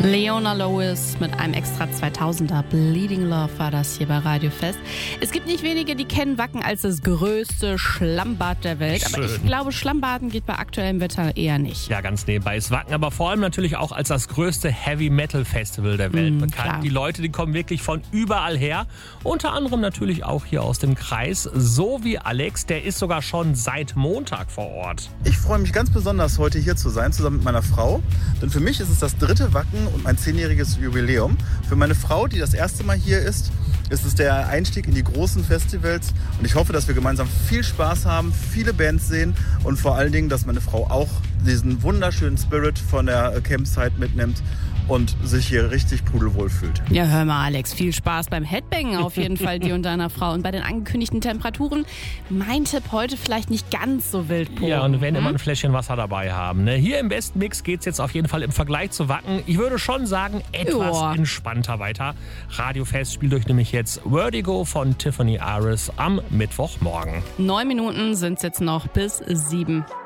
Leona Lewis mit einem extra 2000er. Bleeding Love war das hier bei Radio Fest. Es gibt nicht wenige, die kennen Wacken als das größte Schlammbad der Welt. Schön. Aber ich glaube, Schlammbaden geht bei aktuellem Wetter eher nicht. Ja, ganz nebenbei ist Wacken, aber vor allem natürlich auch als das größte Heavy-Metal-Festival der Welt bekannt. Klar. Die Leute, die kommen wirklich von überall her. Unter anderem natürlich auch hier aus dem Kreis. So wie Alex, der ist sogar schon seit Montag vor Ort. Ich freue mich ganz besonders, heute hier zu sein, zusammen mit meiner Frau. Denn für mich ist es das 3. Wacken und mein 10-jähriges Jubiläum. Für meine Frau, die das erste Mal hier ist es der Einstieg in die großen Festivals. Und ich hoffe, dass wir gemeinsam viel Spaß haben, viele Bands sehen und vor allen Dingen, dass meine Frau auch diesen wunderschönen Spirit von der Campsite mitnimmt und sich hier richtig pudelwohl fühlt. Ja, hör mal, Alex, viel Spaß beim Headbangen auf jeden Fall dir und deiner Frau. Und bei den angekündigten Temperaturen, mein Tipp heute vielleicht nicht ganz so wild. Ja, und wir werden immer ein Fläschchen Wasser dabei haben. Ne? Hier im besten Mix geht es jetzt auf jeden Fall im Vergleich zu Wacken, ich würde schon sagen, etwas entspannter weiter. Radio Fest spielt euch nämlich jetzt Vertigo von Tiffany Aris am Mittwochmorgen. 9 Minuten sind es jetzt noch bis 7.